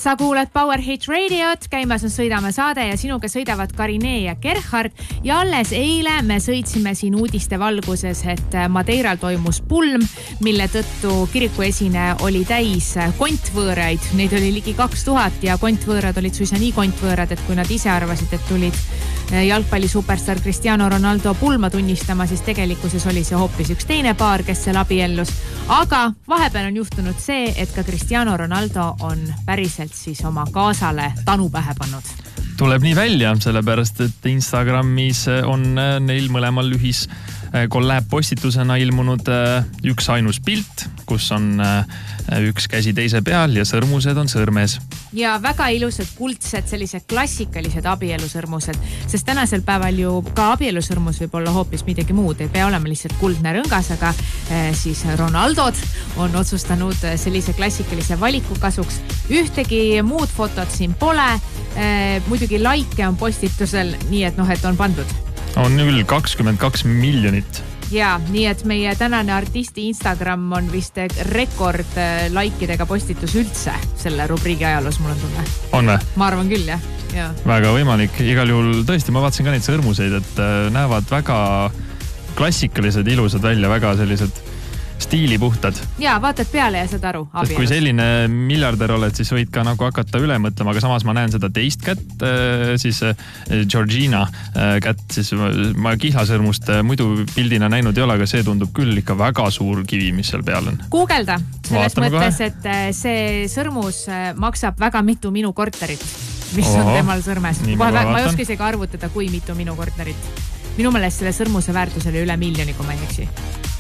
Sa kuulad Power Hit Radiot, käimas on Sõidame saade ja sinuga sõidavad Karine ja Gerhard ja alles eile me sõitsime siin uudiste valguses, et Madeiral toimus pulm, mille tõttu kirikuesine oli täis kontvõõraid. Neid oli ligi 2000 ja kontvõõrad olid suisa nii kontvõõrad, et kui nad ise arvasid, et tulid jalgpalli superstar Cristiano Ronaldo pulma tunnistama, siis tegelikkuses oli see hoopis üks teine paar, kes seal abiellus. Aga vahepeal on juhtunud see, et ka Cristiano Ronaldo on päriselt siis oma kaasale tanu pähe pannud. Tuleb nii välja, sellepärast, et Instagramis on neil mõlemal ühis kollääb postitusena ilmunud üks ainus pilt, kus on üks käsi teise peal ja sõrmused on sõrmes. Ja väga ilusad, kuldsed, sellised klassikalised abielusõrmused, sest tänasel päeval ju ka abielusõrmus võib olla hoopis midagi muud. Ei pea olema lihtsalt kuldne rõngas, aga siis Ronaldod on otsustanud sellise klassikalise valiku kasuks. Ühtegi muud fotot siin pole. Muidugi like on postitusel, nii et et on pandud. On üle 22 miljonit. Ja, nii et meie tänane artisti Instagram on vist rekord laikidega postitus üldse selle rubriigi ajaloos, mul on tunne. On või? Ma arvan küll, jah. Ja. Väga võimalik. Igal juhul tõesti, ma vaatasin ka neid sõrmuseid, et näevad väga klassikalised, ilusad välja, väga sellised stiilipuhtad. Ja, vaatad peale ja saad aru abielust. Kui selline miljardär oled, siis võid ka nagu hakata üle mõtlema, aga samas ma näen seda teist kätt, siis Georgina kätt, siis ma kihlasõrmust muidu pildina näinud ei ole, aga see tundub küll ikka väga suur kivi, mis seal peal on. Googelda, selles mõttes, et see sõrmus maksab väga mitu minu korterit, mis on temal sõrmes. Ma ei oska isegi arvutada, kui mitu minu korterit. Minu meelest selle sõrmuse väärtus oli üle miljoni, kui ma ei eksi.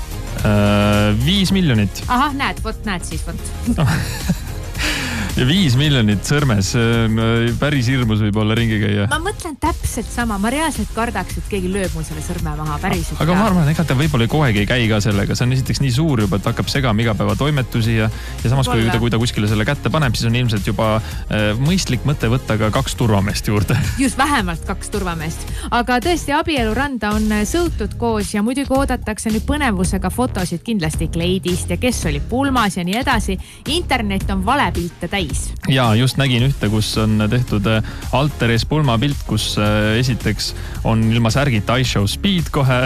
5 miljonit. Aha, näed siis. 5 miljonit sõrmes, päris hirmus võib olla ringi käia. Ma mõtlen täpselt sama, ma reaalselt kardaks, et keegi lööb mul selle sõrme maha päriselt. Aga ma arvan, ega ta võib-olla koegi ei käi ka sellega, see on esiteks nii suur juba, et hakkab segama igapäeva toimetusi ja samas kui ta kuskile selle kätte paneb, siis on ilmselt juba mõistlik mõte võtta ka 2 turvameest juurde. Just vähemalt 2 turvameest. Aga tõesti, abieluranda on sõutud koos ja muidugi oodatakse nüüd põnevusega fotosid kindlasti kleidist ja kes oli pulmas ja nii edasi. Internet on valepilte täis. Ja just nägin ühte, kus on tehtud Alteris pulmapilt, kus esiteks on ilma särgita iShow Speed kohe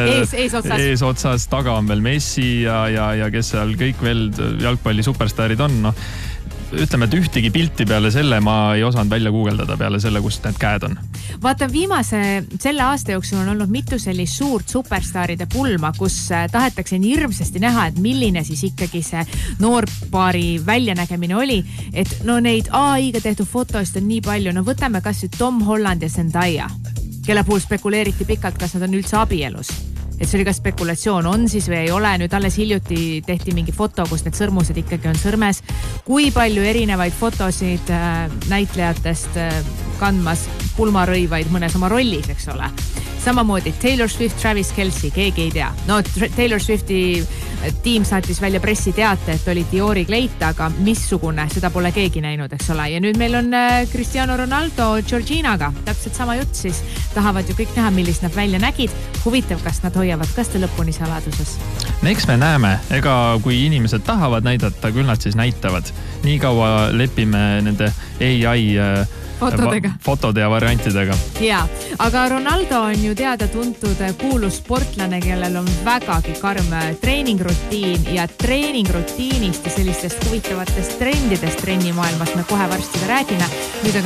eesotsas, taga on veel Messi ja kes seal kõik veel jalgpalli superstarid on. No, ütleme, et ühtegi pilti peale selle ma ei osanud välja guugeldada peale selle, kus need käed on. Vaata, selle aasta jooksul on olnud mitu sellist suurt superstaaride pulma, kus tahetakse nii hirmsasti näha, et milline siis ikkagi see noorpaari väljanägemine oli. Et neid AI-ga tehtud fotost on nii palju. No võtame kas Tom Holland ja Zendaya, kelle puhul spekuleeriti pikalt, kas nad on üldse abielus. Et see oli ka spekulatsioon, on siis või ei ole. Nüüd alles hiljuti tehti mingi foto, kus need sõrmused ikkagi on sõrmes. Kui palju erinevaid fotosid näitlejatest kandmas pulmarõivaid mõnes oma rollis, eks ole. Samamoodi Taylor Swift, Travis Kelce, keegi ei tea. No Taylor Swifti tiim saatis välja pressiteate, et oli Diori kleit, aga missugune, seda pole keegi näinud, eks ole. Ja nüüd meil on Cristiano Ronaldo Georginaga. Täpselt sama jutt siis. Tahavad ju kõik näha, millist nad välja nägid. Huvitav, kas nad hoiavad kaste lõpuni saladuses. Eks me näeme, ega kui inimesed tahavad näidata, küll nad siis näitavad. Nii kaua lepime nende AI fotode ja variantidega. Ja, aga Ronaldo on ju teada tuntud kuulus sportlane, kellel on vägagi karm treeningrutiin ja treeningrutiinist ja sellistest huvitavatest trendidest trennimaailmas me kohe varsti räägime. Nüüd